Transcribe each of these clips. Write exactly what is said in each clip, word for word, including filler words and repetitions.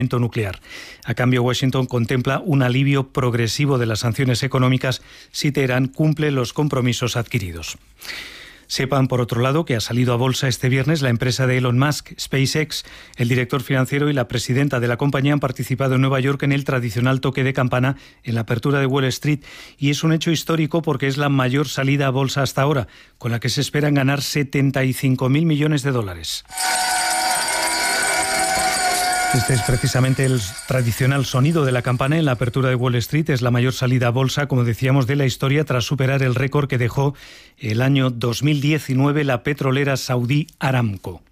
nuclear. A cambio, Washington contempla un alivio progresivo de las sanciones económicas si Teherán cumple los compromisos adquiridos. Sepan, por otro lado, que ha salido a bolsa este viernes la empresa de Elon Musk, SpaceX. El director financiero y la presidenta de la compañía han participado en Nueva York en el tradicional toque de campana en la apertura de Wall Street, y es un hecho histórico porque es la mayor salida a bolsa hasta ahora, con la que se esperan ganar setenta y cinco mil millones de dólares. Este es precisamente el tradicional sonido de la campana en la apertura de Wall Street. Es la mayor salida a bolsa, como decíamos, de la historia, tras superar el récord que dejó el año dos mil diecinueve la petrolera saudí Aramco.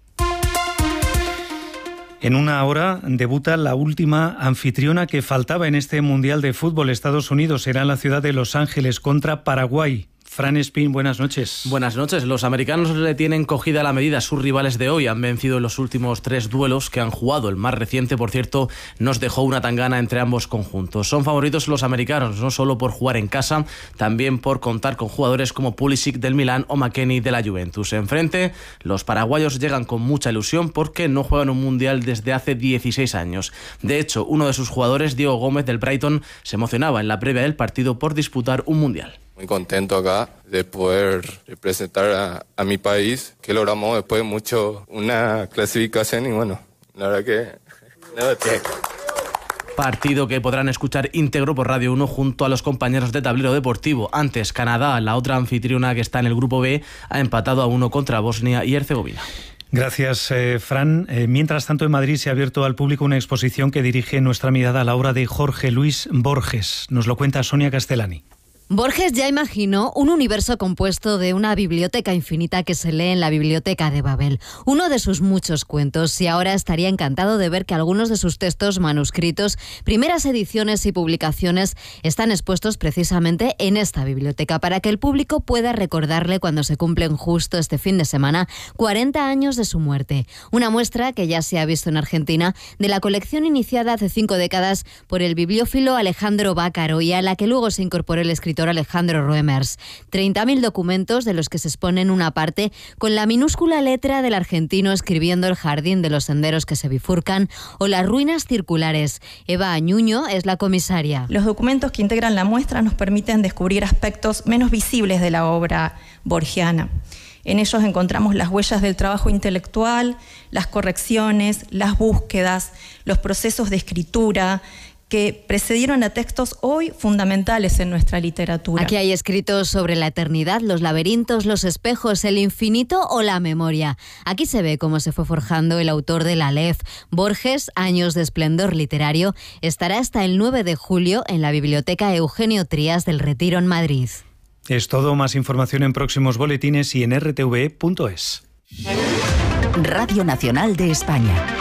En una hora debuta la última anfitriona que faltaba en este Mundial de Fútbol. Estados Unidos será en la ciudad de Los Ángeles contra Paraguay. Fran Espín, buenas noches. Buenas noches. Los americanos le tienen cogida la medida a sus rivales de hoy. Han vencido en los últimos tres duelos que han jugado. El más reciente, por cierto, nos dejó una tangana entre ambos conjuntos. Son favoritos los americanos, no solo por jugar en casa, también por contar con jugadores como Pulisic del Milán o McKennie de la Juventus. Enfrente, los paraguayos llegan con mucha ilusión porque no juegan un mundial desde hace dieciséis años. De hecho, uno de sus jugadores, Diego Gómez del Brighton, se emocionaba en la previa del partido por disputar un mundial. Muy contento acá de poder representar a, a mi país, que logramos después de mucho una clasificación y bueno, la verdad que... No, que... Partido que podrán escuchar íntegro por Radio uno junto a los compañeros de Tablero Deportivo. Antes, Canadá, la otra anfitriona que está en el grupo B, ha empatado a uno contra Bosnia y Herzegovina. Gracias, eh, Fran. Eh, mientras tanto, en Madrid se ha abierto al público una exposición que dirige Nuestra Mirada a la obra de Jorge Luis Borges. Nos lo cuenta Sonia Castellani. Borges ya imaginó un universo compuesto de una biblioteca infinita que se lee en la Biblioteca de Babel, uno de sus muchos cuentos, y ahora estaría encantado de ver que algunos de sus textos manuscritos, primeras ediciones y publicaciones están expuestos precisamente en esta biblioteca para que el público pueda recordarle cuando se cumplen justo este fin de semana cuarenta años de su muerte. Una muestra que ya se ha visto en Argentina de la colección iniciada hace cinco décadas por el bibliófilo Alejandro Bácaro y a la que luego se incorporó el escritor Alejandro Roemers. treinta mil documentos de los que se exponen una parte con la minúscula letra del argentino escribiendo el jardín de los senderos que se bifurcan o las ruinas circulares. Eva Añuño es la comisaria. Los documentos que integran la muestra nos permiten descubrir aspectos menos visibles de la obra borgiana. En ellos encontramos las huellas del trabajo intelectual, las correcciones, las búsquedas, los procesos de escritura que precedieron a textos hoy fundamentales en nuestra literatura. Aquí hay escritos sobre la eternidad, los laberintos, los espejos, el infinito o la memoria. Aquí se ve cómo se fue forjando el autor de la Aleph. Borges, Años de esplendor literario, estará hasta el nueve de julio en la Biblioteca Eugenio Trías del Retiro en Madrid. Es todo. Más información en próximos boletines y en r t v punto es. Radio Nacional de España.